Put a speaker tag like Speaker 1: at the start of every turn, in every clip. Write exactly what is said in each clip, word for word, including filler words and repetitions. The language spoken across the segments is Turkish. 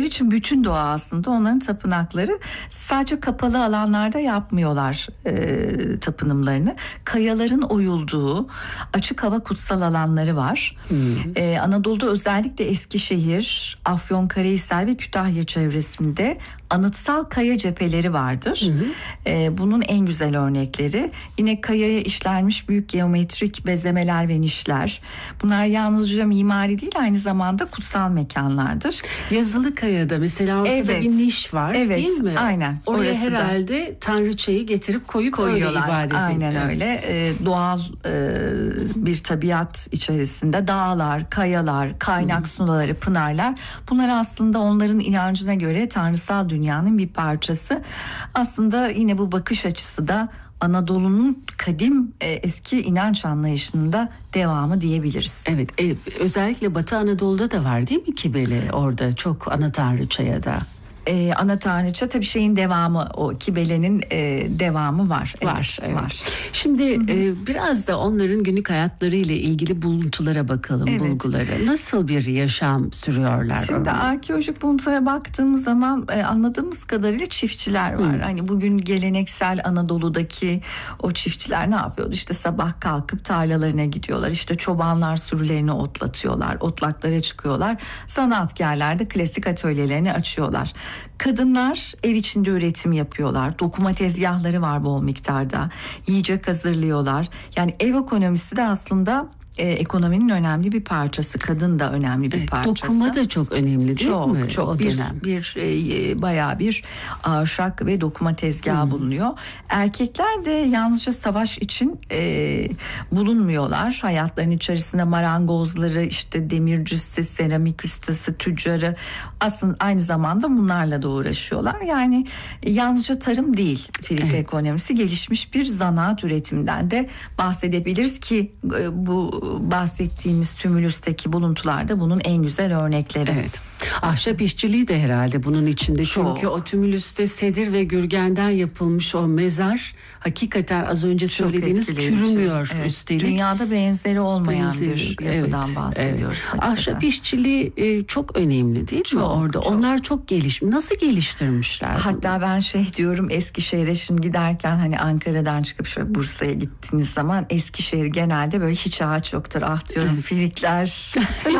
Speaker 1: için bütün doğa aslında onların tapınakları. Sadece kapalı alanlarda yapmıyorlar e, tapınımlarını. Kayaların oyulduğu açık hava kutsal alanları var. Hmm. E, Anadolu'da özellikle Eskişehir, Afyonkarahisar ve Kütahya çevresinde anıtsal kaya cepheleri vardır. Hı hı. Ee, bunun en güzel örnekleri yine kayaya işlenmiş büyük geometrik bezemeler ve nişler. Bunlar yalnızca mimari değil, aynı zamanda kutsal mekanlardır.
Speaker 2: Yazılı kayada mesela ortada evet. bir niş var,
Speaker 1: evet,
Speaker 2: değil mi?
Speaker 1: Aynen.
Speaker 2: Oraya
Speaker 1: Orası
Speaker 2: herhalde da tanrıçayı getirip koyup koyuyorlar. Öyle ibadet
Speaker 1: Aynen
Speaker 2: ediyor.
Speaker 1: öyle. Ee, doğal e, bir tabiat içerisinde dağlar, kayalar, kaynak suları, pınarlar, bunlar aslında onların inancına göre tanrısal dünyanın bir parçası. Aslında yine bu bakış açısı da Anadolu'nun kadim e, eski inanç anlayışında devamı diyebiliriz.
Speaker 2: Evet, e, özellikle Batı Anadolu'da da var değil mi Kibele? Orada çok ana tanrıçaya da.
Speaker 1: Ee, ana tanrıça tabii şeyin devamı, o Kibele'nin e, devamı var.
Speaker 2: Var,
Speaker 1: evet,
Speaker 2: evet.
Speaker 1: var.
Speaker 2: Şimdi e, biraz da onların günlük hayatlarıyla ilgili buluntulara bakalım, evet. bulgulara. Nasıl bir yaşam sürüyorlar?
Speaker 1: Şimdi orada? Arkeolojik buluntulara baktığımız zaman e, anladığımız kadarıyla çiftçiler var. Hmm. Hani bugün geleneksel Anadolu'daki o çiftçiler ne yapıyordu? İşte sabah kalkıp tarlalarına gidiyorlar. İşte çobanlar sürülerini otlatıyorlar. Otlaklara çıkıyorlar. Sanatkarlar da klasik atölyelerini açıyorlar. Kadınlar ev içinde üretim yapıyorlar. Dokuma tezgahları var bol miktarda. Yiyecek hazırlıyorlar. Yani ev ekonomisi de aslında e, ekonominin önemli bir parçası. Kadın da önemli bir evet, parçası.
Speaker 2: Dokuma da çok önemli değil
Speaker 1: çok,
Speaker 2: mi?
Speaker 1: Çok çok bir, bir e, bayağı bir ahşap ve dokuma tezgahı hmm. bulunuyor. Erkekler de yalnızca savaş için e, bulunmuyorlar. Hayatlarının içerisinde marangozları, işte demircisi, seramik ustası, tüccarı, aslında aynı zamanda bunlarla da uğraşıyorlar. Yani e, yalnızca tarım değil Filik evet. ekonomisi, gelişmiş bir zanaat üretiminden de bahsedebiliriz ki e, bu bahsettiğimiz tümülüsteki buluntularda bunun en güzel örnekleri.
Speaker 2: Evet. Ahşap işçiliği de herhalde bunun içinde. Çok. Çünkü o tümülüste sedir ve gürgenden yapılmış o mezar hakikaten az önce çok söylediğiniz çürümüyor evet. üstelik.
Speaker 1: Dünyada benzeri olmayan benzeri, bir yapıdan evet, bahsediyoruz.
Speaker 2: Evet. Ahşap işçiliği e, çok önemli değil çok, mi orada? Çok. Onlar çok gelişmiş. Nasıl geliştirmişler?
Speaker 1: Hatta bunu? Ben şey diyorum, Eskişehir'e şimdi giderken hani Ankara'dan çıkıp şöyle Bursa'ya gittiğiniz zaman Eskişehir genelde böyle hiç ağaç yoktur. Ah diyorum evet. filikler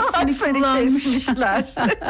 Speaker 1: hepsini kesmişler.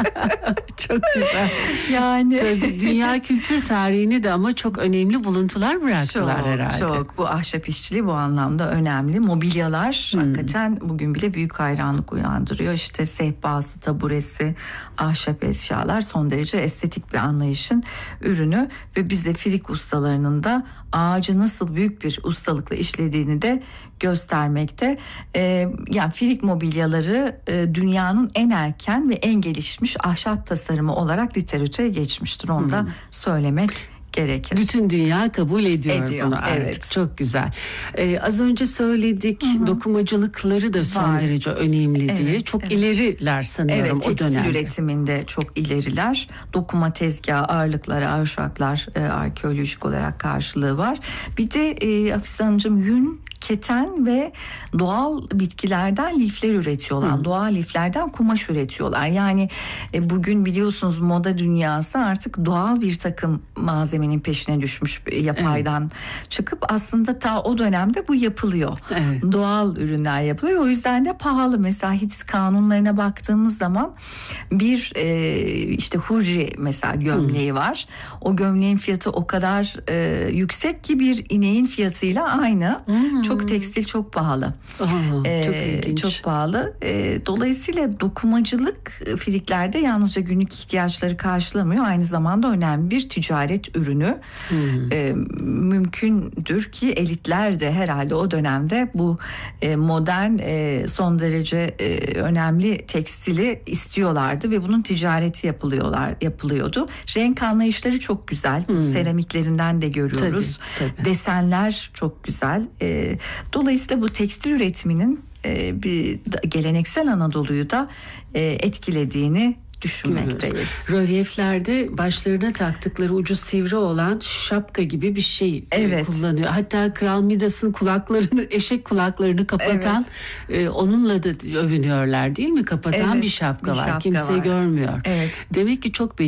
Speaker 2: Çok güzel.
Speaker 1: Yani
Speaker 2: tabii, dünya kültür tarihini de ama çok önemli buluntular bıraktılar çok, herhalde.
Speaker 1: Çok. Bu ahşap işçiliği bu anlamda önemli. Mobilyalar hmm. hakikaten bugün bile büyük hayranlık uyandırıyor. İşte sehpası, taburesi, ahşap eşyalar son derece estetik bir anlayışın ürünü ve bize Filik ustalarının da ağacı nasıl büyük bir ustalıkla işlediğini de göstermekte. Ee, yani Filik mobilyaları e, dünyanın en erken ve en gelişmiş ahşap tasarımı olarak literatüre geçmiştir. Onu hmm. da söylemek gerekir.
Speaker 2: Bütün dünya kabul ediyor, ediyor bunu artık. Evet. Çok güzel. Ee, az önce söyledik Hı-hı. dokumacılıkları da son Var. derece önemli evet, diye. Çok evet. ileriler sanıyorum evet, o dönemde.
Speaker 1: Tekstil üretiminde çok ileriler. Dokuma tezgahı, ağırlıkları, ahşaplar e, arkeolojik olarak karşılığı var. Bir de e, Hafize Hanımcığım yün, keten ve doğal bitkilerden lifler üretiyorlar. Hı. Doğal liflerden kumaş üretiyorlar. Yani e, bugün biliyorsunuz moda dünyası artık doğal bir takım malzemenin peşine düşmüş, yapaydan evet. çıkıp aslında ta o dönemde bu yapılıyor. Evet. Doğal ürünler yapılıyor. O yüzden de pahalı. Mesela Hitit kanunlarına baktığımız zaman bir e, işte hurri mesela gömleği Hı. var. O gömleğin fiyatı o kadar e, yüksek ki bir ineğin fiyatıyla aynı. Hı. Çok tekstil çok pahalı.
Speaker 2: Aha,
Speaker 1: ee,
Speaker 2: çok ilginç.
Speaker 1: Çok pahalı. Ee, dolayısıyla dokumacılık Filiklerde yalnızca günlük ihtiyaçları karşılamıyor. Aynı zamanda önemli bir ticaret ürünü. Hmm. Ee, mümkündür ki elitler de herhalde o dönemde bu e, modern e, son derece e, önemli tekstili istiyorlardı ve bunun ticareti yapılıyorlar yapılıyordu. Renk anlayışları çok güzel. Hmm. Seramiklerinden de görüyoruz. Tabii, tabii. Desenler çok güzel. E, Dolayısıyla bu tekstil üretiminin e, bir geleneksel Anadolu'yu da e, etkilediğini düşünmekteyiz.
Speaker 2: Rölyeflerde başlarına taktıkları ucu sivri olan şapka gibi bir şey evet. kullanıyor. Hatta Kral Midas'ın kulaklarını, eşek kulaklarını kapatan evet. e, onunla da övünüyorlar değil mi? Kapatan evet, bir şapka bir var. Şapka Kimse var. görmüyor.
Speaker 1: Evet.
Speaker 2: Demek ki çok